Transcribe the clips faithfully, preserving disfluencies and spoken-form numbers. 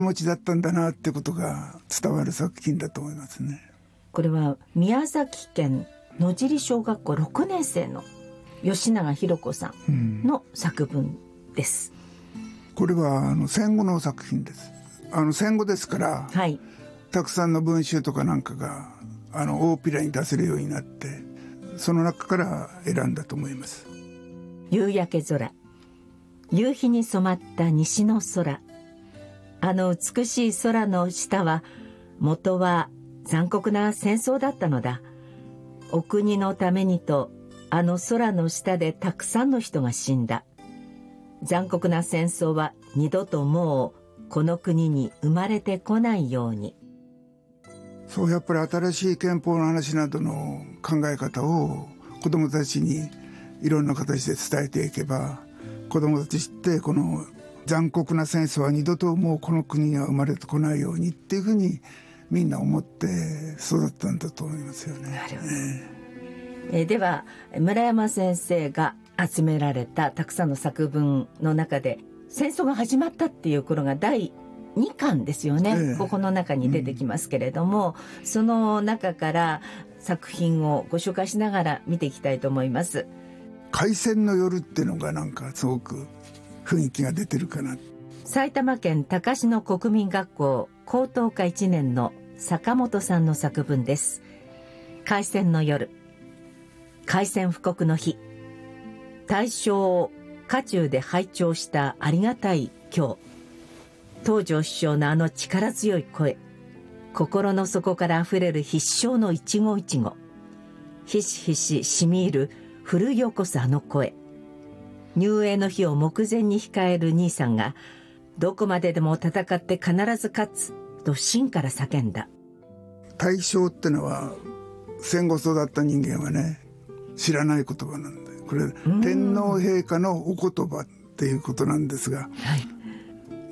持ちだったんだなってことが伝わる作品だと思いますね。 これは宮崎県野尻小学校ろくねん生の吉永博子さんの作文です、 うん、これはあの戦後の作品です。あの戦後ですから、はい、たくさんの文集とかなんかがあの大っぴらに出せるようになって、その中から選んだと思います。 夕焼け空、夕日に染まった西の空、あの美しい空の下は元は残酷な戦争だったのだ。お国のためにとあの空の下でたくさんの人が死んだ。残酷な戦争は二度ともうこの国に生まれてこないように。 そう、やっぱり新しい憲法の話などの考え方を子どもたちにいろんな形で伝えていけば、子どもたちってこの残酷な戦争は二度ともうこの国には生まれてこないようにっていうふうにみんな思って育ったんだと思いますよね。 なるほど、えー、では村山先生が集められたたくさんの作文の中で戦争が始まったっていう頃がだいにかんですよね、えー、ここの中に出てきますけれども、うん、その中から作品をご紹介しながら見ていきたいと思います。 開戦の夜っていうのがなんかすごく雰囲気が出てるかな。 埼玉県高志国民学校高等科いちねんの坂本さんの作文です。開戦の夜、開戦布告の日、大正を家中で拝聴したありがたい今日、東条首相のあの力強い声、心の底からあふれる必勝の一期一会、ひしひししみ入る奮い起こすあの声、入営の日を目前に控える兄さんがどこまででも戦って必ず勝つと心から叫んだ。 大正ってのは戦後育った人間はね知らない言葉なんだよ。これ天皇陛下のお言葉っていうことなんですが、はい、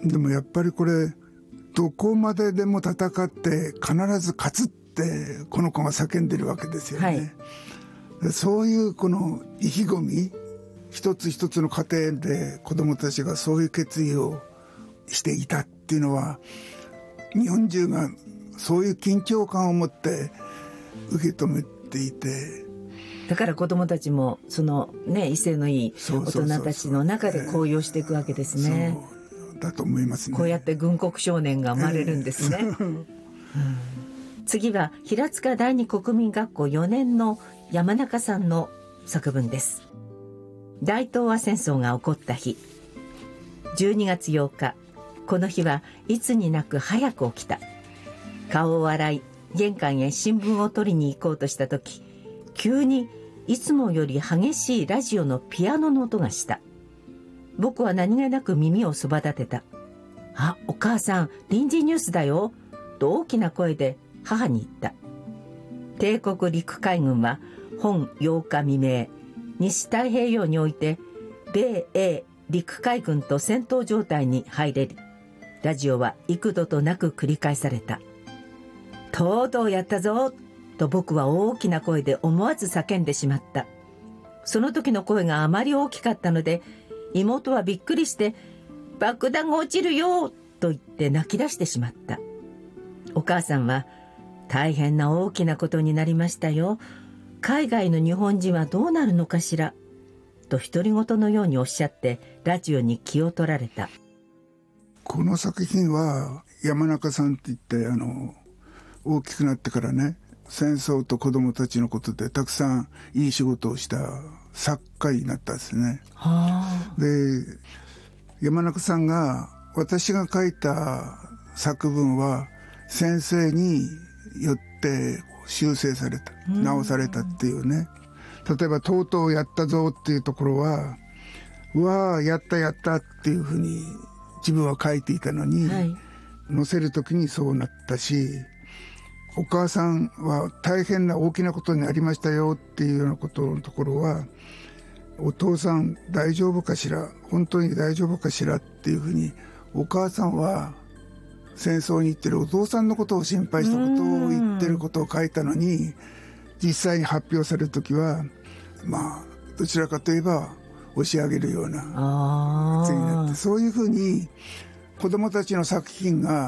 でもやっぱりこれどこまででも戦って必ず勝つってこの子が叫んでるわけですよね、はい、そういうこの意気込み、一つ一つの家庭で子どもたちがそういう決意をしていたっていうのは、日本中がそういう緊張感を持って受け止めていて、 だから子どもたちもそのね威勢のいい大人たちの中で高揚していくわけですね。 そうだと思いますね。 こうやって軍国少年が生まれるんですね、えーうん、次は平塚第二国民学校よねんの山中さんの作文です。大東亜戦争が起こった日、じゅうにがつようか、この日はいつになく早く起きた。顔を洗い玄関へ新聞を取りに行こうとした時、急にいつもより激しいラジオのピアノの音がした。僕は何気なく耳をそば立てた。あ、お母さん、臨時ニュースだよと大きな声で母に言った。帝国陸海軍は本ようか未明、西太平洋において米英陸海軍と戦闘状態に入れる。ラジオは幾度となく繰り返された。とうとうやったぞと僕は大きな声で思わず叫んでしまった。その時の声があまり大きかったので、妹はびっくりして爆弾が落ちるよと言って泣き出してしまった。お母さんは大変な大きなことになりましたよ。海外の日本人はどうなるのかしらと独り言のようにおっしゃってラジオに気を取られた。 この作品は山中さんって言ってあの大きくなってからね、戦争と子どもたちのことでたくさんいい仕事をした作家になったんですね。はあ、で山中さんが私が書いた作文は先生によって修正された、直されたっていうね。例えばとうとうやったぞっていうところは、うわあやったやったっていうふうに自分は書いていたのに、はい、載せる時にそうなったし、お母さんは大変な大きなことになりましたよっていうようなことのところは、お父さん大丈夫かしら、本当に大丈夫かしらっていうふうに、お母さんは戦争に行ってるお父さんのことを心配したことを言ってることを書いたのに、実際に発表される時はまあどちらかといえば押し上げるような発言になって、そういうふうに子どもたちの作品が